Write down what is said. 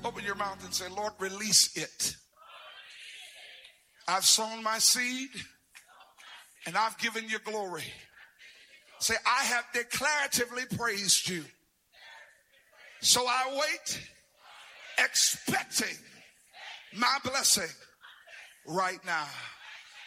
Open your mouth and say, Lord, release it. I've sown my seed and I've given you glory. Say, I have declaratively praised you. So I wait, expecting my blessing right now.